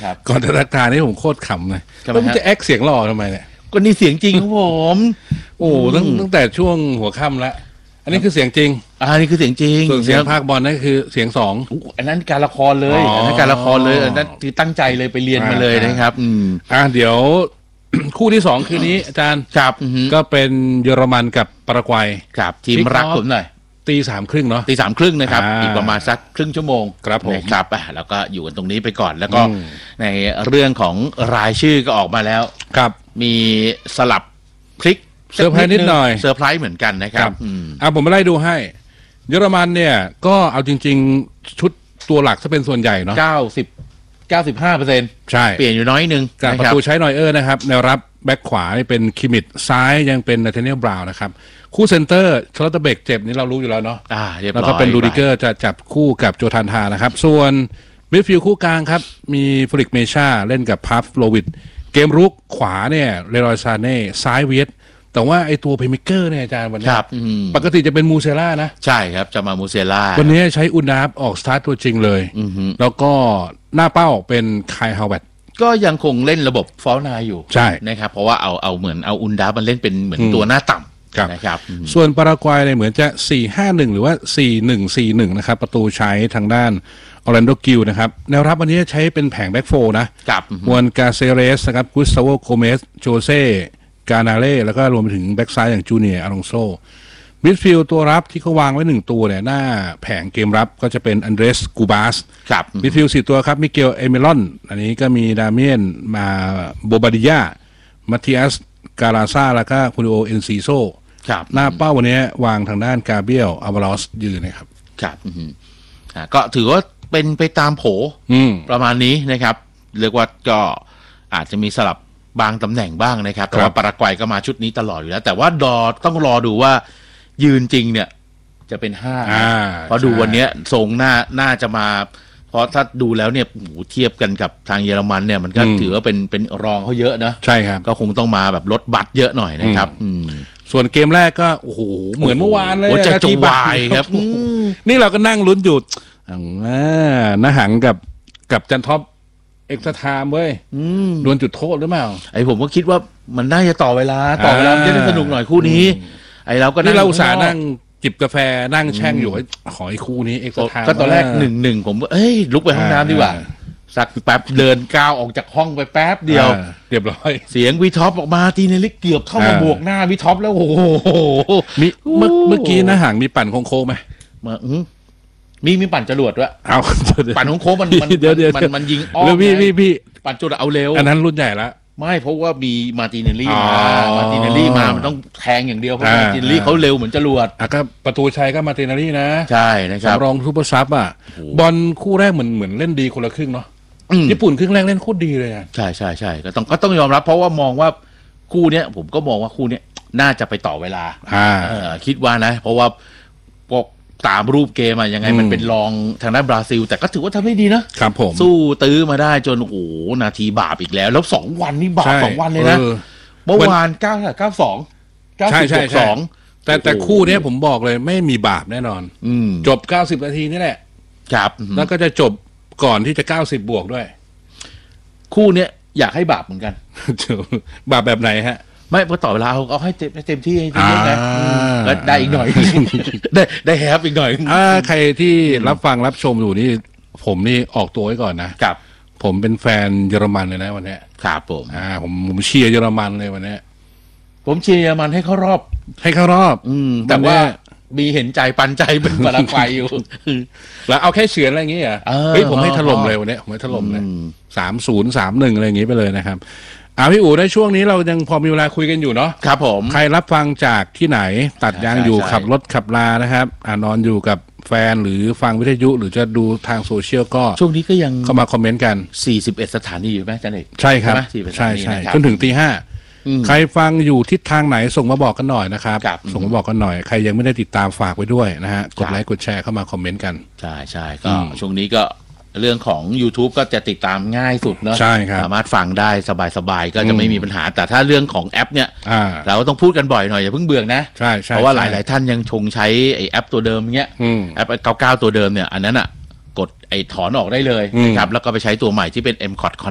นะครับก่อนจะทักทายนี่ผมโคตรขำเลยแล้วมันจะแอคเสียงหล่อทำไมเนี่ยก็นี่เสียงจริงครับผมโอ้ตั้งแต่ช่วงหัวค่ำแล้วอันนี้คือเสียงจริงนี่คือเสียงจริงส่วนเสียงภาคบอลนั่นคือเสียงสองอันนั้นการละครเลยอันนั้นการละครเลยอันนั้นคือตั้งใจเลยไปเรียนมาเลยนะครับเดี๋ยว คู่ที่2คืนนี้อาจารย์ครับก็เป็นเยอรมันกับปารากวัยครับทีมรักผมหน่อยตี 3:30เนาะตี 3:30นะครับอีกประมาณสักครึ่งชั่วโมงครับผมครับแล้วก็อยู่กันตรงนี้ไปก่อนแล้วก็ในเรื่องของรายชื่อก็ออกมาแล้วครับมีสลับพลิกเซอร์ไพรส์นิดหน่อยเซอร์ไพรส์เหมือนกันนะครับผมมาไล่ดูให้เยอรมันเนี่ยก็เอาจริงๆชุดตัวหลักถ้าเป็นส่วนใหญ่เนาะ 95% ใช่เปลี่ยนอยู่น้อยนึงจากประตูใช้นอยเออร์นะครับแนวรับแบ็คขวานี่เป็นคิมิดซ้ายยังเป็นนาธาเนียลบราวน์นะครับคู่เซนเตอร์ชลอตเตอร์เบกเจ็บนี่เรารู้อยู่แล้วเนาะแล้วก็เป็นลูดิเกอร์จะจับคู่กับโจทานทานะครับส่วนมิดฟิลด์คู่กลางครับมีฟริกเมชาเล่นกับพัฟโลวิดเกมรุกขวาเนี่ยเลรอยซาเน่ซ้ายเวียดแต่ว่าไอตัวเพลย์เมคเกอร์เนี่ยอาจารย์วันนี้ปกติจะเป็นมูเซล่านะใช่ครับจะมามูเซล่าวันนี้ใช้อุนนาฟออกสตาร์ทตัวจริงเลยแล้วก็หน้าเป้าเป็นไคลฮาวเวิร์ดก็ยังคงเล่นระบบฟอลนายอยู่ใช่นะครับเพราะว่าเอาเหมือนเอาอุนดามันเล่นเป็นเหมือนตัวหน้าต่ำนะครับส่วนปารากวัยเนี่ยเหมือนจะ 4-5-1 หรือว่า 4-1-4-1 นะครับประตูใช้ทางด้านออร์แลนโดกิลนะครับแนวรับวันนี้ใช้เป็นแผงแบ็กโฟนะมวนกาเซเรสนะครับกุสตาโวโกเมสโจเซ่กานาเล่แล้วก็รวมไปถึงแบ็กซ้ายอย่างจูเนียร์อารงโซมิดฟิลด์ตัวรับที่เขาวางไว้1ตัวเนี่ยหน้าแผงเกมรับก็จะเป็นอันเดรสกูบาสมิดฟิลด์4ตัวครับมิเกลเอเมรอนอันนี้ก็มีดาเมียนมาโบบาดิยามาติอัสกาลาซาแล้วก็คูริโอเอ็นซีโซหน้าเป้าวันนี้วางทางด้านกาเบียลอาวาลอสยืนนะครับครับก็ถือว่าเป็นไปตามโผประมาณนี้นะครับเรียกว่าก็อาจจะมีสลับบางตำแหน่งบ้างนะครับแต่ว่าปารากวัยก็มาชุดนี้ตลอดอยู่แล้วแต่ว่าต้องรอดูว่ายืนจริงเนี่ยจะเป็น5เพราะดูวันนี้ทรงน่าจะมาเพราะถ้าดูแล้วเนี่ยเทียบกันกับทางเยอรมันเนี่ยมันก็ถือว่าเป็นรองเขาเยอะนะใช่ครับก็คงต้องมาแบบลดบัตรเยอะหน่อยนะครับส่วนเกมแรกก็โอ้โหเหมือนเมื่อวานเลยจะวายครับนี่เราก็นั่งลุ้นหยุดน้าหังกับจันท็อปเอ็กซ์ไทม์เว้ยดวลจุดโทษหรือเปล่าผมก็คิดว่ามันน่าจะต่อเวลาจะได้สนุกหน่อยคู่นี้เราก็นี่เราอุตส่าห์นั่งจิบกาแฟนั่งแช่งอยู่ขอไอ้คู่นี้เอ็กซ์ไทม์ก็ตอนแรก1-1ผมลุกไปห้องน้ำดีกว่าสักแป๊บเดินก้าวออกจากห้องไปแป๊บเดียวเรียบร้อยเสียงวีท็อปออกมาตีในลิกเกือบเข้ามาบวกหน้าวีท็อปแล้วโอ้โหเมื่อกี้นะห่างมีปั่นโค้งไหมมีปั่นจรวดด้วยปั่นโค้งมันยิงอ้อมพี่ปั่นจรวดเอาเร็วอันนั้นรุ่นใหญ่ละไม่เพราะว่ามีมาติเนลลี่มามันต้องแทงอย่างเดียวเพราะมาติเนลลี่เขาเร็วเหมือนจรวดก็ประตูชัยก็มาติเนลลี่นะใช่นะครับรองซูเปอร์ซับบอลคู่แรกเหมือนเล่นดีคนละครึ่งเนาะญี่ปุ่นครึ่งแรกเล่นโคตรดีเลยใช่ก็ต้องยอมรับเพราะว่ามองว่าคู่เนี้ยผมก็มองว่าคู่เนี้ยน่าจะไปต่อเวลาคิดว่านะเพราะว่าพวกตามรูปเกมยังไงมันเป็นรองทางด้านบราซิลแต่ก็ถือว่าทำได้ดีนะครับผมสู้ตื้อมาได้จนโอ้โหนาทีบาปอีกแล้ว2 วันนี่บาป2 วันเลยนะเมื่อวาน92 แต่คู่นี้ผมบอกเลยไม่มีบาปแน่นอนจบ90 นาทีนี่แหละครับแล้วก็จะจบก่อนที่จะ90 บวกด้วยคู่นี้อยากให้บาปเหมือนกันบาปแบบไหนฮะไม่พอต่อเวลาเอาให้เต็มที่ให้เยอะนะแล้วได้อีกหน่อยได้แฮปอีกหน่อยใครที่รับฟังรับชมอยู่นี่ผมนี่ออกตัวไว้ก่อนนะครับผมเป็นแฟนเยอรมันเลยนะวันนี้ครับผมเชียร์เยอรมันเลยวันนี้ผมเชียร์เยอรมันให้เข้ารอบแต่ว่ามีเห็นใจปันใจเป็นปารากวัยอยู่แล้วเอาแค่เฉือนอะไรอย่างเงี้ยผมให้ถล่มเลยวันนี้ผมให้ถล่มเลย3-0 3-1อะไรอย่างงี้ไปเลยนะครับพี่อู๋ในช่วงนี้เรายังพอมีเวลาคุยกันอยู่เนาะครับผมใครรับฟังจากที่ไหนตัดยางอยู่ขับรถขับลานะครับนอนอยู่กับแฟนหรือฟังวิทยุหรือจะดูทางโซเชียลก็ช่วงนี้ก็ยังเข้ามาคอมเมนต์กัน 41 สถานีอยู่ไหมจันเอกใช่ครับใช่จนถึงตี 5ใครฟังอยู่ทิศทางไหนส่งมาบอกกันหน่อยนะครับส่งมาบอกกันหน่อยใครยังไม่ได้ติดตามฝากไว้ด้วยนะฮะกดไลค์กดแชร์เข้ามาคอมเมนต์กันใช่ก็ช่วงนี้ก็เรื่องของ YouTube ก็จะติดตามง่ายสุดเนอะใช่ครับสามารถฟังได้สบายๆก็จะไม่มีปัญหาแต่ถ้าเรื่องของแอปเนี่ยเราต้องพูดกันบ่อยหน่อยอย่าเพิ่งเบื่อนะใช่เพราะว่าหลายๆท่านยังชงใช้ไอ้แอปตัวเดิมเงี้ยแอป99ตัวเดิมเนี่ยอันนั้นกดไอ้ถอนออกได้เลยนะครับแล้วก็ไปใช้ตัวใหม่ที่เป็น MCOT